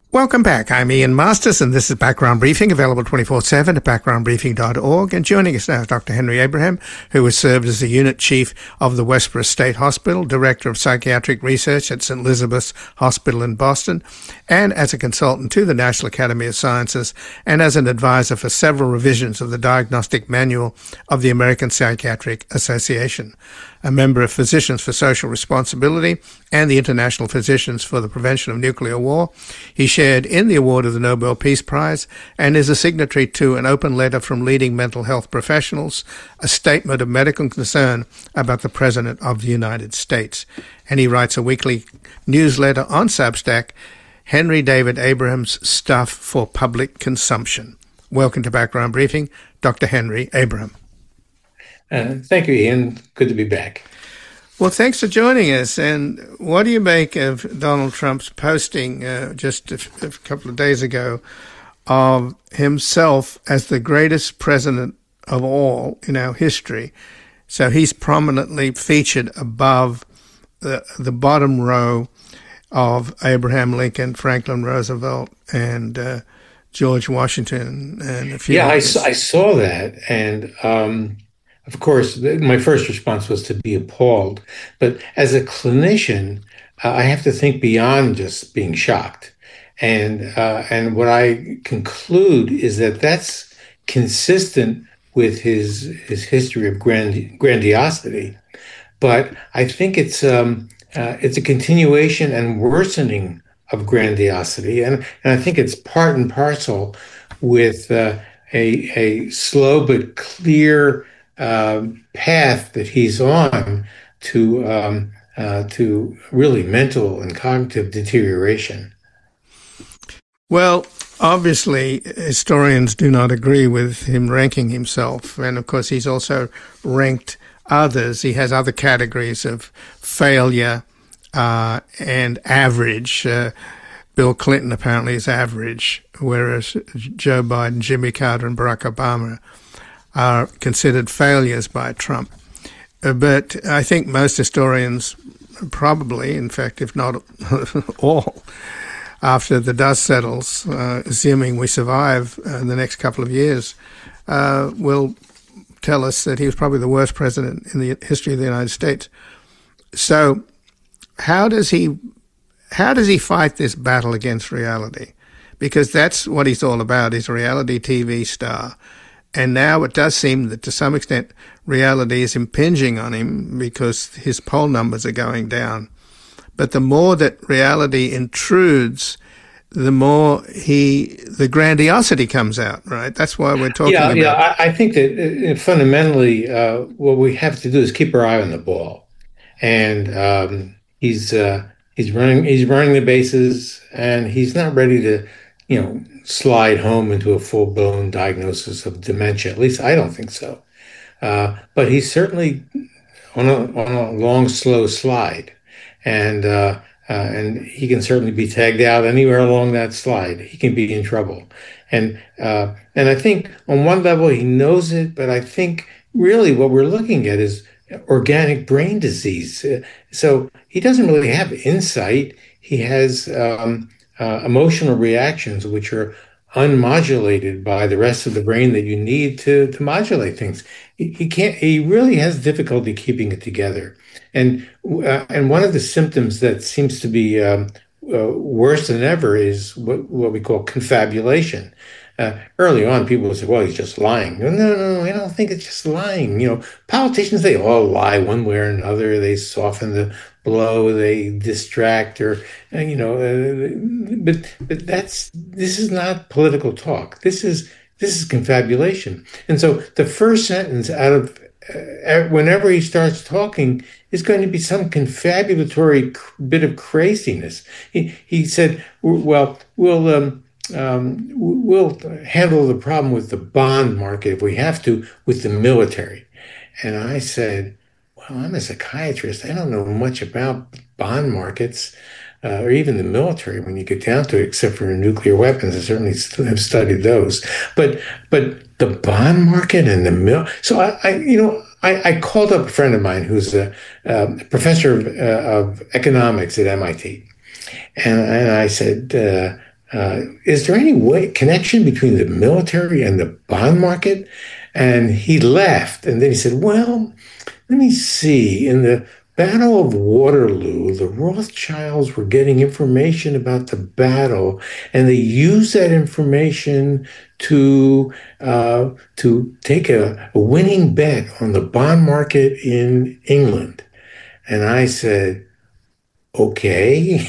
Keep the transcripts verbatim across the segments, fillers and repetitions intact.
Welcome back. I'm Ian Masters, and this is Background Briefing, available twenty-four seven at background briefing dot org. And joining us now is Doctor Henry Abraham, who has served as the unit chief of the Westboro State Hospital, director of psychiatric research at Saint Elizabeth's Hospital in Boston, and as a consultant to the National Academy of Sciences, and as an advisor for several revisions of the Diagnostic Manual of the American Psychiatric Association. A member of Physicians for Social Responsibility and the International Physicians for the Prevention of Nuclear War. He shared in the award of the Nobel Peace Prize and is a signatory to an open letter from leading mental health professionals, a statement of medical concern about the President of the United States. And he writes a weekly newsletter on Substack, Henry David Abraham's Stuff for Public Consumption. Welcome to Background Briefing, Doctor Henry Abraham. Uh, thank you, Ian. Good to be back. Well, thanks for joining us. And what do you make of Donald Trump's posting uh, just a, a couple of days ago of himself as the greatest president of all in our history? So he's prominently featured above the, the bottom row of Abraham Lincoln, Franklin Roosevelt, and uh, George Washington, and a few Yeah, I, others. I saw that, and um, of course, my first response was to be appalled. But as a clinician, uh, I have to think beyond just being shocked. And uh, and what I conclude is that that's consistent with his his history of grand, grandiosity. But I think it's um, uh, it's a continuation and worsening of grandiosity, and and I think it's part and parcel with uh, a a slow but clear Uh, path that he's on to um, uh, to really mental and cognitive deterioration. Well, obviously, historians do not agree with him ranking himself. And, of course, he's also ranked others. He has other categories of failure uh, and average. Uh, Bill Clinton apparently is average, whereas Joe Biden, Jimmy Carter, and Barack Obama are considered failures by Trump. Uh, but I think most historians probably, in fact, if not all, after the dust settles, uh, assuming we survive uh, the next couple of years, uh, will tell us that he was probably the worst president in the history of the United States. So how does he, how does he fight this battle against reality? Because that's what he's all about. He's a reality T V star. And now it does seem that to some extent reality is impinging on him because his poll numbers are going down. But the more that reality intrudes, the more he, the grandiosity comes out, right? That's why we're talking yeah, about. Yeah, I, I think that uh, fundamentally uh, what we have to do is keep our eye on the ball. And um, he's uh, he's running he's running the bases, and he's not ready to, you know, slide home into a full-blown diagnosis of dementia. At least I don't think so. Uh, but he's certainly on a, on a long, slow slide. And uh, uh, and he can certainly be tagged out anywhere along that slide. He can be in trouble. And uh, and I think on one level he knows it, but I think really what we're looking at is organic brain disease. Uh, so he doesn't really have insight. He has um, Uh, emotional reactions, which are unmodulated by the rest of the brain that you need to, to modulate things. He, he can't, he really has difficulty keeping it together. And, uh, and one of the symptoms that seems to be um, uh, worse than ever is what, what we call confabulation. Uh, early on, people would say, well, he's just lying. No, no, no, I don't think it's just lying. You know, politicians, they all lie one way or another. They soften the blow, they distract, or, you know, uh, but but that's, this is not political talk. This is, this is confabulation. And so the first sentence out of, uh, whenever he starts talking, is going to be some confabulatory bit of craziness. He, he said, well, we'll, um, Um, we'll handle the problem with the bond market if we have to with the military. And I said, well, I'm a psychiatrist. I don't know much about bond markets uh, or even the military when you get down to it, except for nuclear weapons. I certainly have studied those. But but the bond market and the mil. So I, I you know, I, I called up a friend of mine who's a, a professor of, uh, of economics at M I T. And, and I said, uh, uh, is there any way connection between the military and the bond market? And he laughed, and then he said, well, let me see. In the Battle of Waterloo, the Rothschilds were getting information about the battle, and they used that information to uh, to take a, a winning bet on the bond market in England. And I said, okay.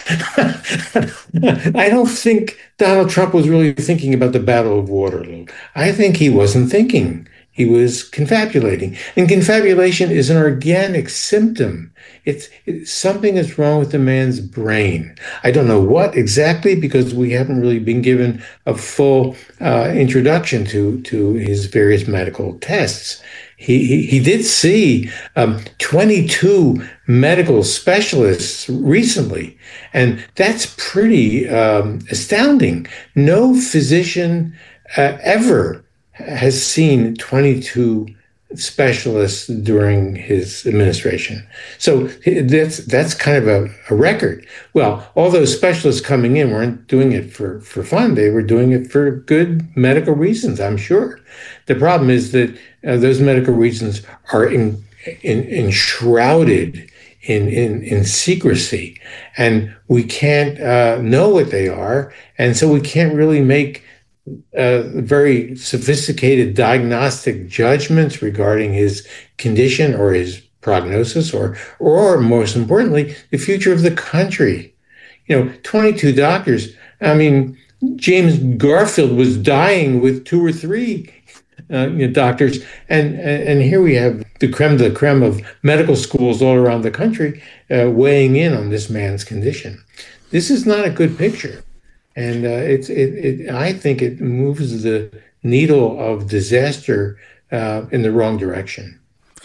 I don't think Donald Trump was really thinking about the Battle of Waterloo. I think he wasn't thinking. He was confabulating. And confabulation is an organic symptom. It's, it's something is wrong with the man's brain. I don't know what exactly, because we haven't really been given a full uh, introduction to, to his various medical tests. He, he, he did see um, twenty-two medical specialists recently, and that's pretty um, astounding. No physician uh, ever has seen twenty-two specialists during his administration. So that's that's kind of a, a record. Well, all those specialists coming in weren't doing it for, for fun. They were doing it for good medical reasons, I'm sure. The problem is that uh, those medical reasons are in, in, enshrouded in, in, in secrecy, and we can't uh, know what they are, and so we can't really make Uh, very sophisticated diagnostic judgments regarding his condition or his prognosis, or, or most importantly, the future of the country. You know, twenty-two doctors. I mean, James Garfield was dying with two or three uh, you know, doctors, and, and and here we have the creme de la creme of medical schools all around the country uh, weighing in on this man's condition. This is not a good picture. And uh, it's it, it. I think it moves the needle of disaster uh, in the wrong direction.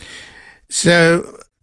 So,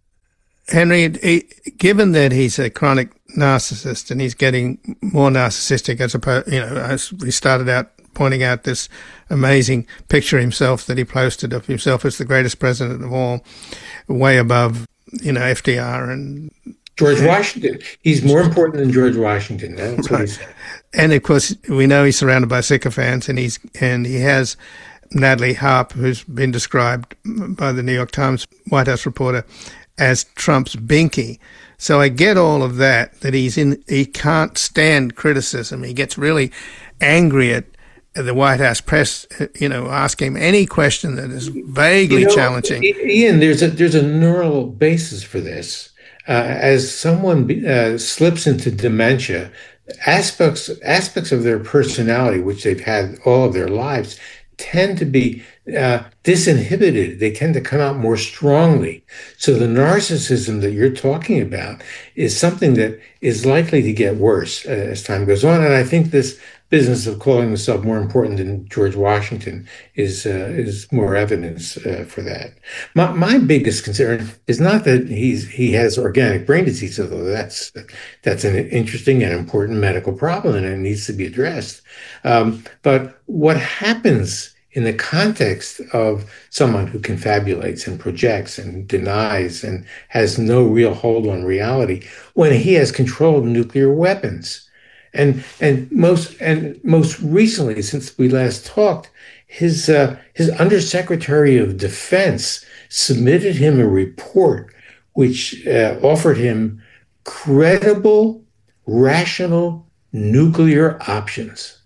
Henry, he, given that he's a chronic narcissist and he's getting more narcissistic, as opposed, you know, as we started out pointing out this amazing picture of himself that he posted of himself as the greatest president of all, way above, you know, F D R and George Washington. He's more important than George Washington. That's what he said. And of course, we know he's surrounded by sycophants, and he's and he has Natalie Harp, who's been described by the New York Times White House reporter as Trump's binky. So I get all of that. That he's in, he can't stand criticism. He gets really angry at the White House press, you know, ask him any question that is vaguely you know, challenging. Ian, there's a there's a neural basis for this. Uh, as someone uh, slips into dementia, aspects aspects of their personality, which they've had all of their lives, tend to be uh, disinhibited. They tend to come out more strongly. So the narcissism that you're talking about is something that is likely to get worse uh, as time goes on. And I think this business of calling himself more important than George Washington is uh, is more evidence uh, for that. My my biggest concern is not that he's he has organic brain disease, although that's that's an interesting and important medical problem and it needs to be addressed. Um, but what happens in the context of someone who confabulates and projects and denies and has no real hold on reality when he has controlled nuclear weapons? And and most and most recently, since we last talked, his uh, his Undersecretary of Defense submitted him a report which uh, offered him credible, rational nuclear options.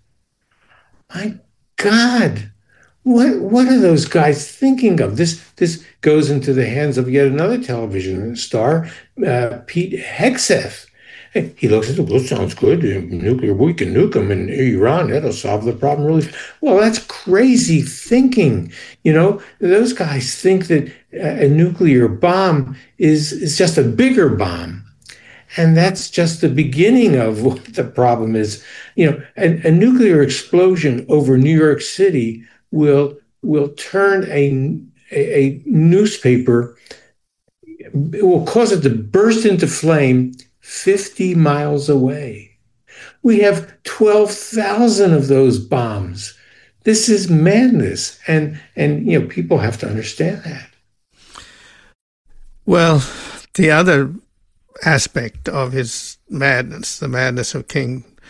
My God, what what are those guys thinking of? This this goes into the hands of yet another television star, uh, Pete Hegseth. He looks at it, well, sounds good. Nuclear, we can nuke them in Iran. That'll solve the problem really. Well, that's crazy thinking. You know, those guys think that a nuclear bomb is, is just a bigger bomb. And that's just the beginning of what the problem is. You know, a, a nuclear explosion over New York City will will turn a, a, a newspaper, it will cause it to burst into flame fifty miles away. We have twelve thousand of those bombs. This is madness. And, and, you know, people have to understand that. Well, the other aspect of his madness, the madness of King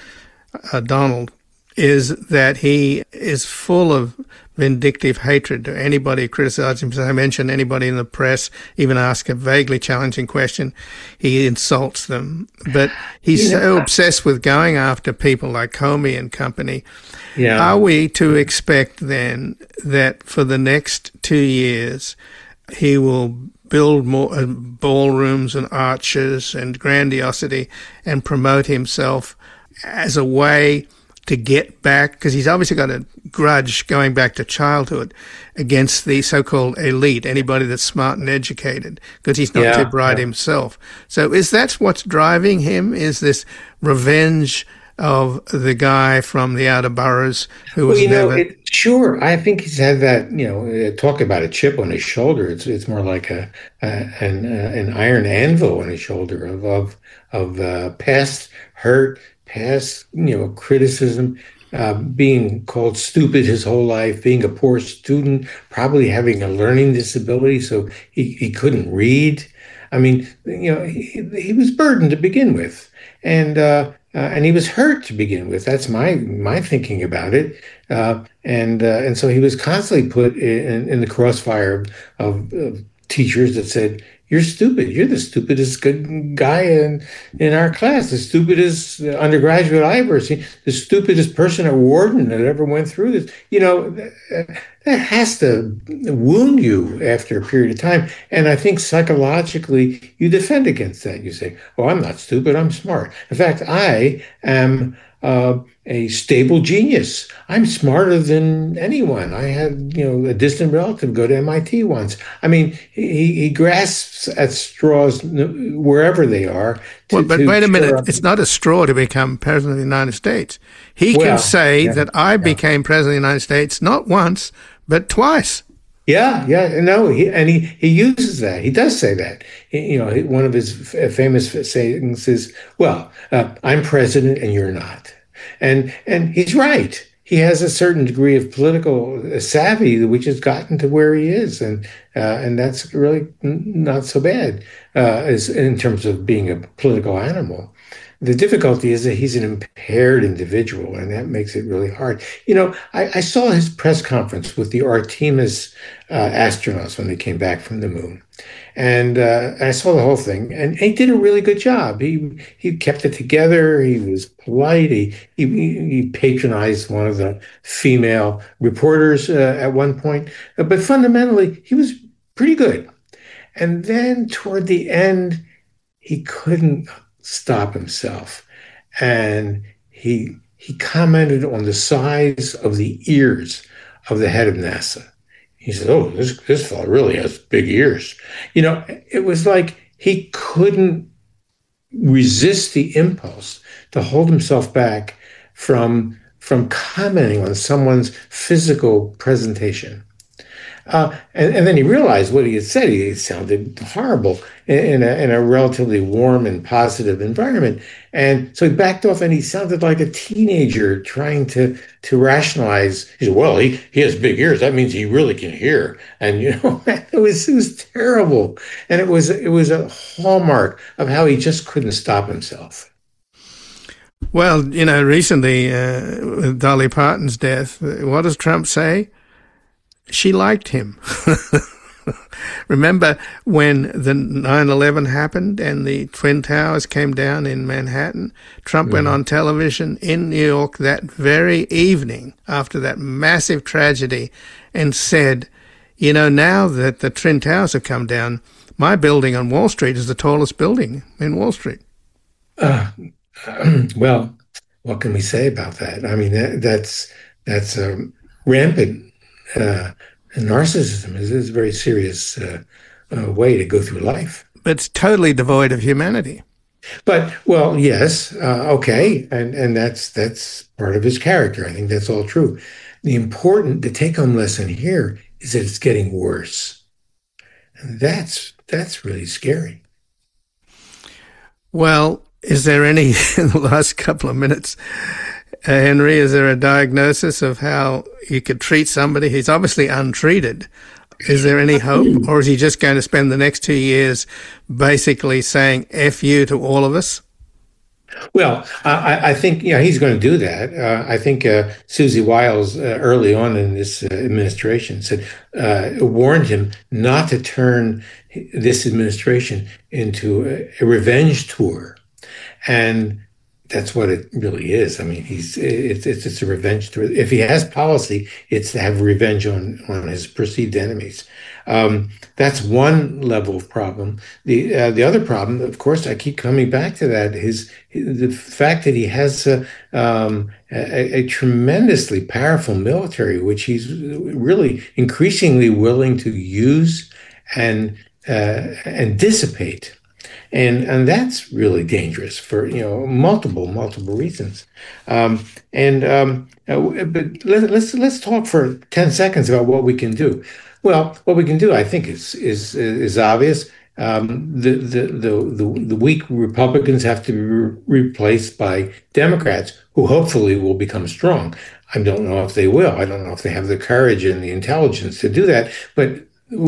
uh, Donald, is that he is full of vindictive hatred to anybody who criticizes him. As I mentioned, anybody in the press, even ask a vaguely challenging question, he insults them. But he's yeah. so obsessed with going after people like Comey and company. Yeah. Are we to expect then that for the next two years he will build more uh, ballrooms and arches and grandiosity and promote himself as a way to get back, because he's obviously got a grudge going back to childhood against the so-called elite, anybody that's smart and educated, because he's not yeah, too bright yeah. himself. So is that what's driving him, is this revenge of the guy from the outer boroughs who was well, you never... know, it, sure, I think he's had that, you know, talk about a chip on his shoulder. It's it's more like a, a an uh, an iron anvil on his shoulder of of, of uh, past hurt, past, you know, criticism, uh, being called stupid his whole life, being a poor student, probably having a learning disability, so he, he couldn't read. I mean, you know, he, he was burdened to begin with, and uh, uh, and he was hurt to begin with. That's my my thinking about it, uh, and uh, and so he was constantly put in, in the crossfire of, of, of teachers that said, "You're stupid. You're the stupidest good guy in, in our class, the stupidest undergraduate I've ever seen, the stupidest person at Wharton that ever went through this." You know, that, that has to wound you after a period of time. And I think psychologically, you defend against that. You say, "Oh, I'm not stupid. I'm smart. In fact, I am uh, a stable genius. I'm smarter than anyone. I had, you know, a distant relative go to M I T once." I mean, he, he grasps at straws wherever they are. To, well, but to wait a minute. up. It's not a straw to become president of the United States. He well, can say yeah, that I yeah. became president of the United States not once, but twice. Yeah, yeah, no, he, and he, he uses that. He does say that. He, you know, one of his f- famous sayings is, "Well, uh, I'm president and you're not," and and he's right. He has a certain degree of political savvy, which has gotten to where he is, and uh, and that's really not so bad uh, as in terms of being a political animal. The difficulty is that he's an impaired individual, and that makes it really hard. You know, I, I saw his press conference with the Artemis uh, astronauts when they came back from the moon. And uh, I saw the whole thing, and he did a really good job. He he kept it together. He was polite. He he, he patronized one of the female reporters uh, at one point. But fundamentally, he was pretty good. And then toward the end, he couldn't stop himself, and he he commented on the size of the ears of the head of NASA. He said, "Oh, this this fellow really has big ears." You know, it was like he couldn't resist the impulse to hold himself back from from commenting on someone's physical presentation. Uh, and, and then he realized what he had said. He sounded horrible in, in, a, in a relatively warm and positive environment. And so he backed off, and he sounded like a teenager trying to to rationalize. He said, "Well, he, he has big ears. That means he really can hear." And, you know, it was it was terrible. And it was it was a hallmark of how he just couldn't stop himself. Well, you know, recently uh, with Dolly Parton's death, what does Trump say? She liked him. Remember when the nine eleven happened and the Twin Towers came down in Manhattan? Trump mm-hmm. went on television in New York that very evening after that massive tragedy and said, "You know, now that the Twin Towers have come down, my building on Wall Street is the tallest building in Wall Street." Uh, well, what can we say about that? I mean, that, that's that's um, rampant. Uh, narcissism is, is a very serious uh, uh, way to go through life. But it's totally devoid of humanity. But, well, yes, uh, okay, and and that's that's part of his character. I think that's all true. The important, the take-home lesson here is that it's getting worse, and that's that's really scary. Well, is there any in the last couple of minutes? Uh, Henry, is there a diagnosis of how you could treat somebody? He's obviously untreated. Is there any hope? Or is he just going to spend the next two years basically saying F you to all of us? Well, I, I think you know he's going to do that. Uh, I think uh, Susie Wiles uh, early on in this uh, administration said uh, warned him not to turn this administration into a, a revenge tour, and that's what it really is. I mean, he's it's it's, it's a revenge tour. If he has policy, it's to have revenge on on his perceived enemies. Um, that's one level of problem. The uh, the other problem, of course, I keep coming back to that, is the fact that he has a, um, a, a tremendously powerful military, which he's really increasingly willing to use and uh, and dissipate. And and that's really dangerous for you know multiple multiple reasons. Um, and um, uh, but let, let's let's talk for ten seconds about what we can do. Well, what we can do, I think, is is is obvious. Um, the, the the the the weak Republicans have to be re- replaced by Democrats who hopefully will become strong. I don't know if they will. I don't know if they have the courage and the intelligence to do that, but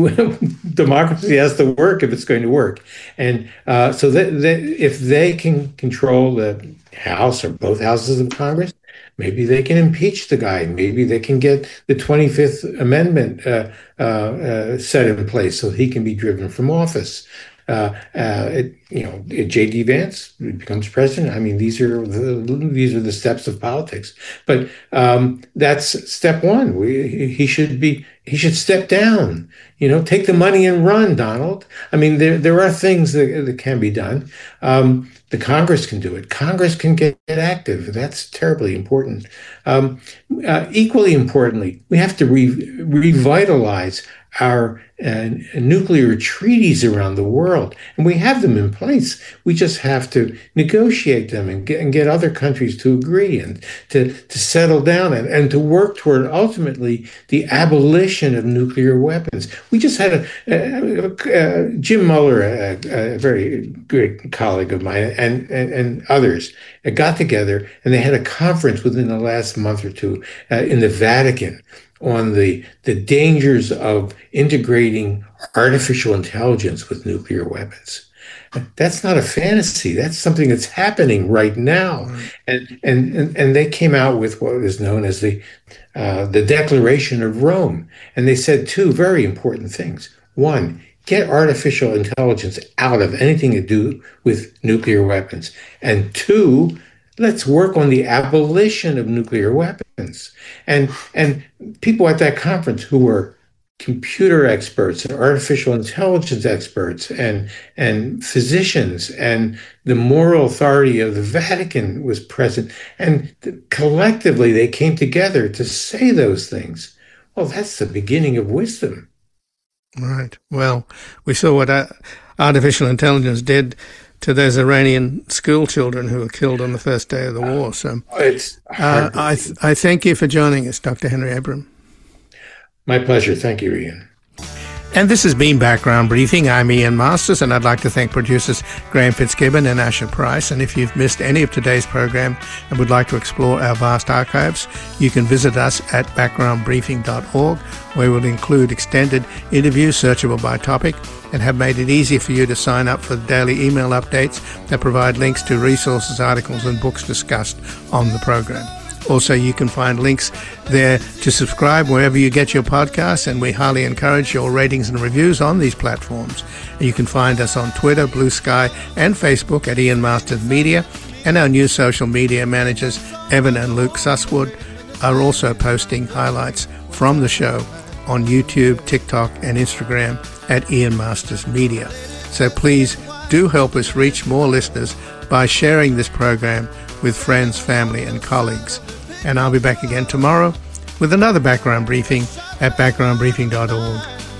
democracy has to work if it's going to work. And uh, so that, that if they can control the House or both houses of Congress, maybe they can impeach the guy. Maybe they can get the twenty-fifth Amendment uh, uh, uh, set in place so he can be driven from office. Uh, uh, it, you know, J D. Vance becomes president. I mean, these are the these are the steps of politics. But um, that's step one. We, he should be he should step down. You know, take the money and run, Donald. I mean, there there are things that, that can be done. Um, the Congress can do it. Congress can get active. That's terribly important. Um, uh, equally importantly, we have to re- revitalize our uh, nuclear treaties around the world. And we have them in place. We just have to negotiate them and get, and get other countries to agree and to, to settle down and, and to work toward ultimately the abolition of nuclear weapons. We just had a, a, a, a Jim Mueller, a, a very great colleague of mine, and, and, and others got together and they had a conference within the last month or two uh, in the Vatican on the the dangers of integrating artificial intelligence with nuclear weapons. That's not a fantasy. That's something that's happening right now. Right. And, and and they came out with what is known as the uh, the Declaration of Rome. And they said two very important things. One, get artificial intelligence out of anything to do with nuclear weapons. And two, let's work on the abolition of nuclear weapons. And and people at that conference who were computer experts and artificial intelligence experts and and physicians and the moral authority of the Vatican was present. And collectively, they came together to say those things. Well, that's the beginning of wisdom. Right. Well, we saw what uh, artificial intelligence did to those Iranian school children who were killed on the first day of the war. So it's uh, I, th- I thank you for joining us, Doctor Henry Abram. My pleasure. Thank you, Ian. And this has been Background Briefing. I'm Ian Masters, and I'd like to thank producers Graham Fitzgibbon and Asher Price. And if you've missed any of today's program and would like to explore our vast archives, you can visit us at background briefing dot org, where we'll include extended interviews searchable by topic and have made it easy for you to sign up for the daily email updates that provide links to resources, articles, and books discussed on the program. Also, you can find links there to subscribe wherever you get your podcasts, and we highly encourage your ratings and reviews on these platforms. And you can find us on Twitter, Blue Sky, and Facebook at Ian Masters Media, and our new social media managers, Evan and Luke Susswood, are also posting highlights from the show on YouTube, TikTok, and Instagram at Ian Masters Media. So please do help us reach more listeners by sharing this program with friends, family, and colleagues. And I'll be back again tomorrow with another background briefing at background briefing dot org.